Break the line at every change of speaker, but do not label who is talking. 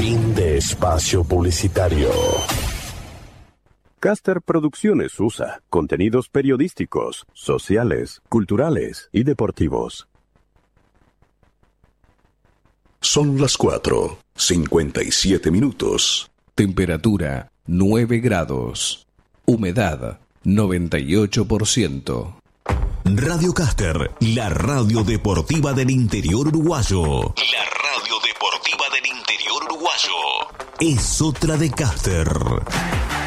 Fin de espacio publicitario.
Caster Producciones USA, contenidos periodísticos, sociales, culturales y deportivos.
Son las 4:57 minutos.
Temperatura 9 grados. Humedad 98%.
Radio Caster, la radio deportiva del interior uruguayo.
La radio deportiva del interior uruguayo.
Es otra de Caster.